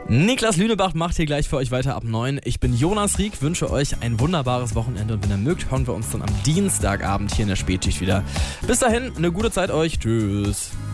Niklas Lünebach macht hier gleich für euch weiter ab 9. Ich bin Jonas Rieck, wünsche euch ein wunderbares Wochenende und wenn ihr mögt, hören wir uns dann am Dienstagabend hier in der Spätschicht wieder. Bis dahin, eine gute Zeit euch. Tschüss.